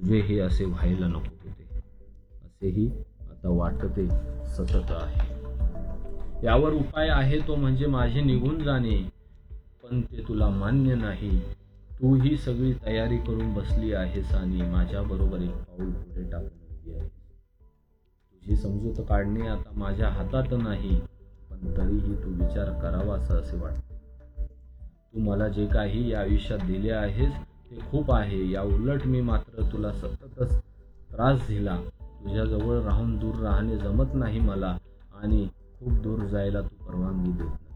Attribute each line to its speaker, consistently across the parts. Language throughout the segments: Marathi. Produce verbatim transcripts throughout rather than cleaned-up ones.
Speaker 1: तुझे हे असे व्हायला नको होते असेही आता वाटते सतत आहे. यावर उपाय आहे तो म्हणजे माझे निघून जाणे, पण ते तुला मान्य नाही. तू ही सगळी तयारी करून बसली आहेस आणि माझ्या बरोबर एक पाऊल पुढे टाकून उभी आहेस. तुझी समजूत काढणे आता माझ्या हातात नाही, पण तरीही तू विचार करावासा असे वाटते. तू मला जे काही या आयुष्यात दिले आहेस ते खूप आहे. या उलट मी मात्र तुला सततच त्रास दिला. तुझ्याजवळ राहून दूर राहणे जमत नाही मला आणि खूप दूर जायला तू परवानगी देत नाहीस.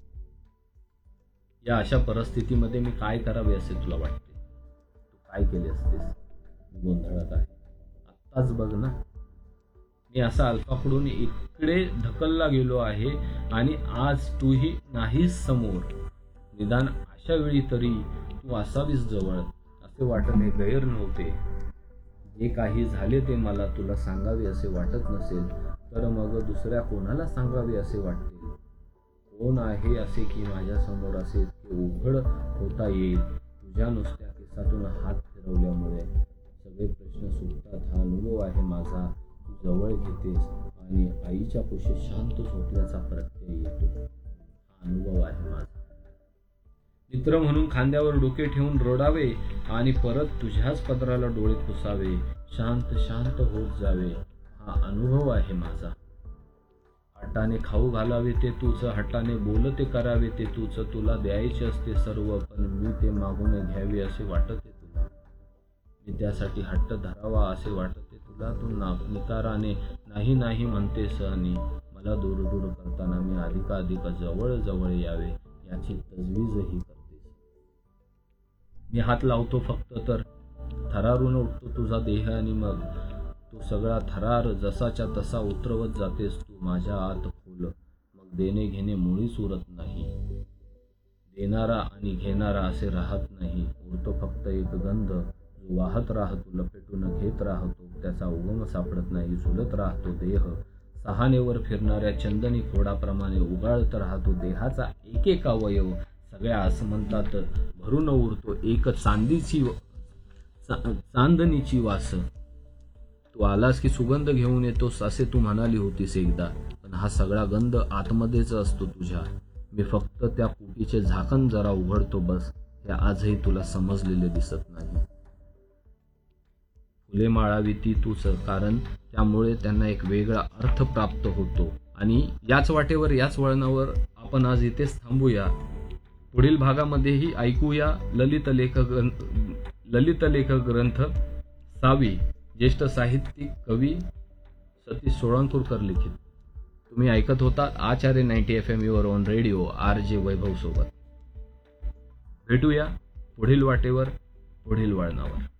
Speaker 1: या अशा परिस्थितीमध्ये मी काय करावे असे तुला वाटते? तू काय केले असतेस? मी गोंधळत आहे. आत्ताच बघ ना, मी असा अल्फाकडून इकडे ढकलला गेलो आहे आणि आज तूही नाहीस समोर. निदान अशा वेळी तरी तू असावीस जवळ असे वाटणे गैर नव्हते. जे काही झाले ते मला तुला सांगावे असे वाटत नसेल तर मग दुसऱ्या कोणाला सांगावे असे वाटते? कोण आहे असे की माझ्या समोर असे ते उघड होता येईल? तुझ्या नुसत्या केसातून हात फिरवल्यामुळे सगळे प्रश्न सुटतात. हा अनुभव आहे माझा. तू जवळ घेतेस आणि आईच्या कुशीत शांत झोपल्याचा प्रत्यय येतो. हा अनुभव आहे माझा. मित्र म्हणून खांद्यावर डोके ठेवून रडावे आणि परत तुझ्याच पदराला डोळे पुसावे, शांत शांत होत जावे. हा अनुभव आहे माझा. हट्टाने खाऊ घालावे ते तूच, हट्टाने बोलते करावे ते तूच. तुला द्यायचे असते सर्व, पण मी ते मागून घ्यावे असे वाटते तुला. मी त्यासाठी हट्ट धरावा असे वाटते तुला. तू निकाराने नाही नाही म्हणतेस आणि मला दूर दूर करताना मी अधिकाधिक जवळ जवळ यावे याची तजवीजही करतेस. मी हात लावतो फक्त तर थरारून उठतो तुझा देह आणि मग तो सगळा थरार जसाच्या तसा उतरवत जातेस तू माझ्या आत खोल. मग देणे घेणे मुळीच उरत नाही. देणारा आणि घेणारा असे राहत नाही. उरतो फक्त एक गंध जो वाहत राहतो, लपेटून घेत राहतो. त्याचा उगम सापडत नाही. झुलत राहतो देह. सहानेवर फिरणाऱ्या चंदनी खोडाप्रमाणे उगाळत राहतो देहाचा एक एक अवयव. सगळ्या आसमंतात भरून उरतो एक चांदीची चांदणीची वास. तू आलास की सुगंध घेऊन येतोस असे तू म्हणाली होतीस एकदा, पण हा सगळा गंध आतमध्येच असतो तुझ्या. मी फक्त त्या कुटीचे झाकण जरा उघडतो बस. हे आजही तुला समजलेले दिसत नाही. फुले माळावी ती तूच, कारण त्यामुळे त्यांना एक वेगळा अर्थ प्राप्त होतो. आणि याच वाटेवर याच वळणावर आपण आज इथेच थांबूया. पुढील भागामध्येही ऐकूया ललित लेख ललित लेख ग्रंथ सावी, ज्येष्ठ साहित्यिक कवी सतीश सोळंकीकर लिखित. तुम्ही ऐकत होता आचार्य ninety F am your on radio R J वैभव सोबत. भेटूया पुढील वाटेवर, पुढील वळणावर.